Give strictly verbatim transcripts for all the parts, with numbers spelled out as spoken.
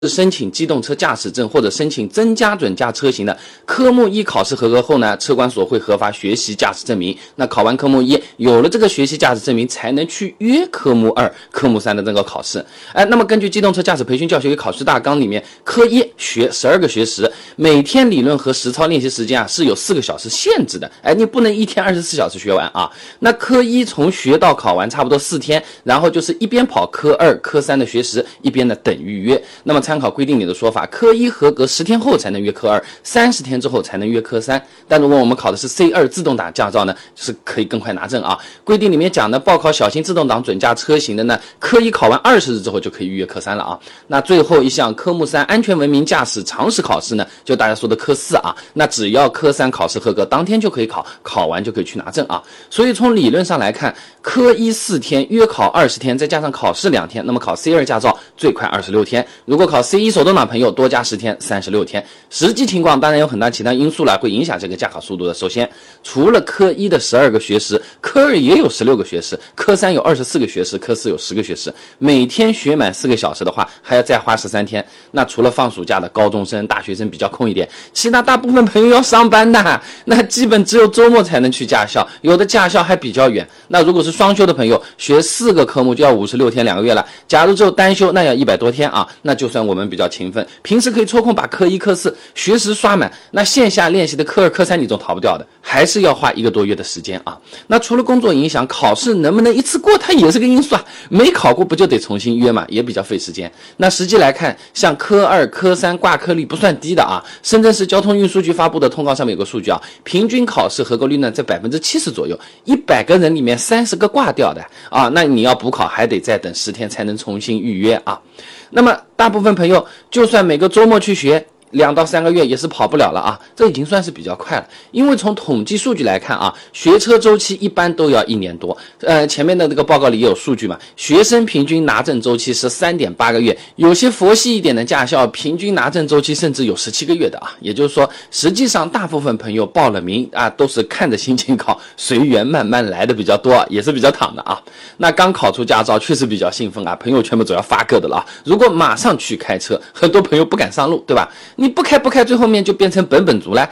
申请机动车驾驶证或者申请增加准驾车型的，科目一考试合格后呢，车管所会核发学习驾驶证明。那考完科目一，有了这个学习驾驶证明，才能去约科目二、科目三的这个考试。哎，那么根据机动车驾驶培训教学与考试大纲里面，科一学十二个学时，每天理论和实操练习时间啊是有四个小时限制的。哎，你不能一天二十四小时学完啊。那科一从学到考完差不多四天，然后就是一边跑科二、科三的学时，一边呢等预约。那么参考规定里的说法，科一合格十天后才能约科二，三十天之后才能约科三。但如果我们考的是 C 二 自动挡驾照呢，就是可以更快拿证啊。规定里面讲的，报考小型自动挡准驾车型的呢，科一考完二十日之后就可以预约科三了啊。那最后一项科目三安全文明驾驶常识考试呢，就大家说的科四啊。那只要科三考试合格，当天就可以考，考完就可以去拿证啊。所以从理论上来看，科一四天，约考二十天，再加上考试两天，那么考 C 二 驾照最快二十六天。如果考 C 一 手动挡朋友多加十天，三十六天。实际情况当然有很大其他因素了，会影响这个驾考速度的。首先，除了科一的十二个学时，科二也有十六个学时，科三有二十四个学时，科四有十个学时。每天学满四个小时的话，还要再花十三天。那除了放暑假的高中生、大学生比较空一点，其他大部分朋友要上班的，那基本只有周末才能去驾校，有的驾校还比较远。那如果是双修的朋友，学四个科目就要五十六天，两个月了。假如只有单修，那要一百多天啊。那就算我们比较勤奋，平时可以抽空把科一、科四学时刷满，那线下练习的科二、科三你总逃不掉的，还是要花一个多月的时间啊。那除了工作影响，考试能不能一次过，它也是个因素啊。没考过不就得重新约嘛，也比较费时间。那实际来看，像科二、科三挂科率不算低的啊。深圳市交通运输局发布的通告上面有个数据啊，平均考试合格率呢在百分之七十左右，一百个人里面三十个挂掉的啊。那你要补考还得再等十天才能重新预约啊。那么大部分朋友就算每个周末去学两到三个月也是跑不了了啊，这已经算是比较快了。因为从统计数据来看啊，学车周期一般都要一年多。呃，前面的这个报告里也有数据嘛，学生平均拿证周期是 三点八个月，有些佛系一点的驾校平均拿证周期甚至有十七个月的啊。也就是说，实际上大部分朋友报了名啊，都是看着心情考，随缘慢慢来的比较多，也是比较躺的啊。那刚考出驾照确实比较兴奋啊，朋友圈们总要发个的了啊。如果马上去开车，很多朋友不敢上路，对吧？你不开不开，最后面就变成本本族了。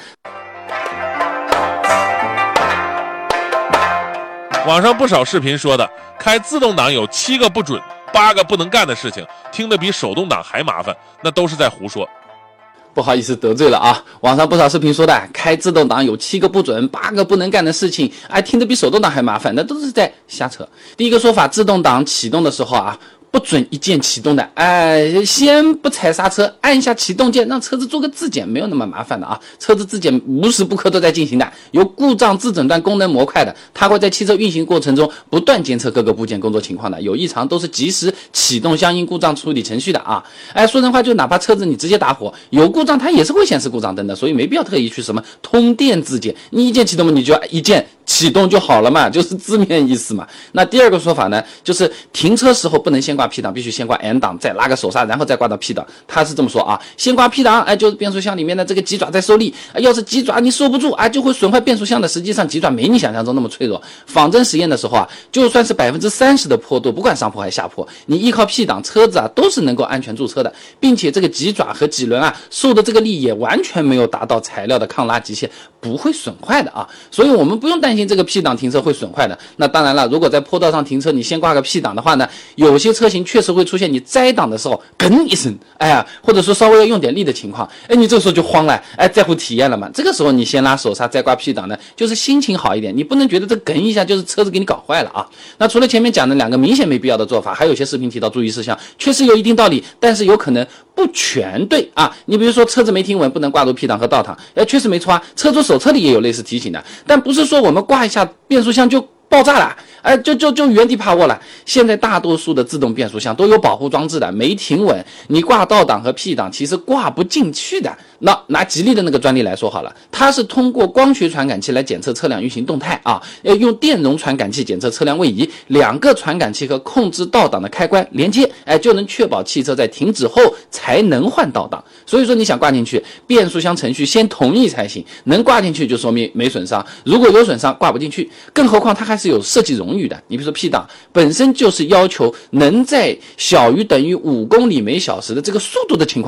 网上不少视频说的，开自动挡有七个不准，八个不能干的事情，听得比手动挡还麻烦，那都是在胡说。 不好意思得罪了啊！网上不少视频说的，开自动挡有七个不准，八个不能干的事情，哎，听得比手动挡还麻烦，那都是在瞎扯。第一个说法，自动挡启动的时候啊，不准一键启动的，哎，先不踩刹车，按一下启动键，让车子做个自检，没有那么麻烦的啊。车子自检无时不刻都在进行的，有故障自诊断功能模块的，它会在汽车运行过程中不断监测各个部件工作情况的，有异常都是及时启动相应故障处理程序的啊。哎，说人话就哪怕车子你直接打火，有故障它也是会显示故障灯的，所以没必要特意去什么通电自检，你一键启动你就要一键启动就好了嘛，就是字面意思嘛。那第二个说法呢，就是停车时候不能先挂 P 档，必须先挂 N 档，再拉个手刹，然后再挂到 P 档。他是这么说啊，先挂 P 档，哎，就是变速箱里面的这个鸡爪在受力，哎，要是鸡爪你受不住，哎，就会损坏变速箱的。实际上鸡爪没你想象中那么脆弱。仿真实验的时候啊，就算是百分之三十的坡度，不管上坡还是下坡，你依靠 P 档，车子啊都是能够安全驻车的，并且这个鸡爪和脊轮啊受的这个力也完全没有达到材料的抗拉极限，不会损坏的啊。所以我们不用担心这个 P 档停车会损坏的。那当然了，如果在坡道上停车，你先挂个 P 档的话呢，有些车型确实会出现你摘档的时候哽一声，哎呀，或者说稍微要用点力的情况，哎，你这个时候就慌了，哎，在乎体验了嘛。这个时候你先拉手刹再挂 P 档呢，就是心情好一点，你不能觉得这哽一下就是车子给你搞坏了啊。那除了前面讲的两个明显没必要的做法，还有些视频提到注意事项，确实有一定道理，但是有可能不全对啊。你比如说车子没停稳，不能挂入 P 档和倒档，哎，确实没错啊，车主手册里也有类似提醒的，但不是说我们挂一下变速箱就爆炸了，哎，就就就原地趴窝了。现在大多数的自动变速箱都有保护装置的，没停稳，你挂倒档和 P 档其实挂不进去的。那拿吉利的那个专利来说好了，它是通过光学传感器来检测车辆运行动态啊，要用电容传感器检测车辆位移，两个传感器和控制倒档的开关连接，哎，就能确保汽车在停止后才能换倒档。所以说你想挂进去，变速箱程序先同意才行，能挂进去就说明没损伤，如果有损伤挂不进去，更何况它还是有设计冗余的。你比如说 P 档本身就是要求能在小于等于五公里每小时的这个速度的情况